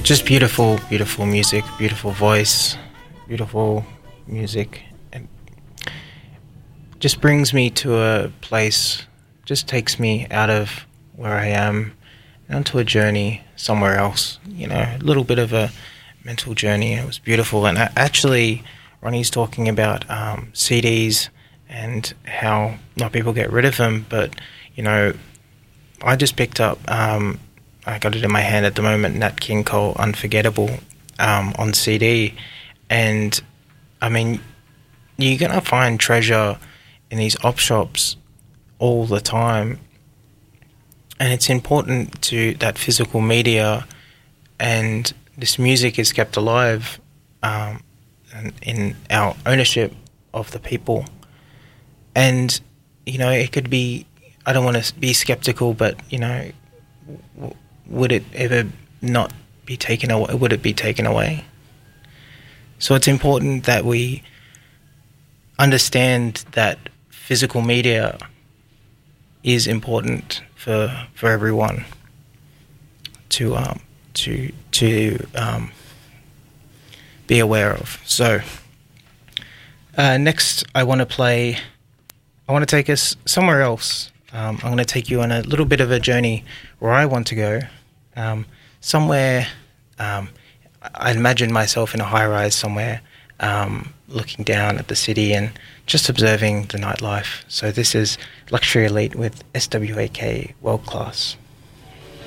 Just beautiful, beautiful music, beautiful voice, beautiful music, and just brings me to a place, just takes me out of where I am and onto a journey somewhere else, a little bit of a mental journey. It was beautiful. And actually, Ronnie's talking about CDs and how not people get rid of them, but, I just picked up, I got it in my hand at the moment, Nat King Cole, Unforgettable, on CD. And, you're going to find treasure in these op shops all the time. And it's important to that physical media, and this music is kept alive in our ownership of the people. And, it could be, I don't want to be skeptical, but, would it ever not be taken away? Would it be taken away? So it's important that we understand that physical media is important for everyone to be aware of. So next, I want to take us somewhere else. I'm going to take you on a little bit of a journey where I want to go. Somewhere, I imagine myself in a high-rise somewhere, looking down at the city and just observing the nightlife. So this is Luxury Elite with SWAK World Class.